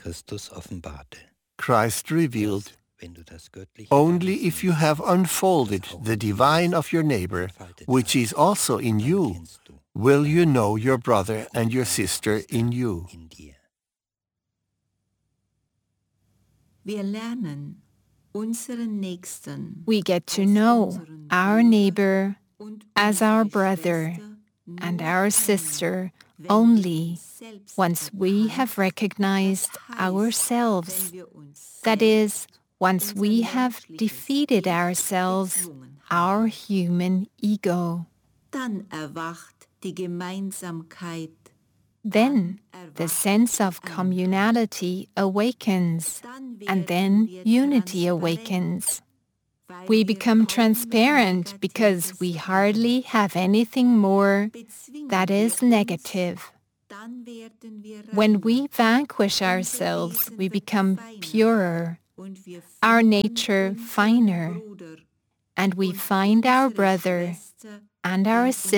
Christ revealed. Only if you have unfolded the divine of your neighbor, which is also in you, will you know your brother and your sister in you. We get to know our neighbor as our brother and our sister only once we have recognized ourselves. That is, once we have defeated ourselves, our human ego. Then the sense of communality awakens, and then unity awakens. We become transparent because we hardly have anything more that is negative. When we vanquish ourselves, we become purer, our nature finer, and we find our brother and our sister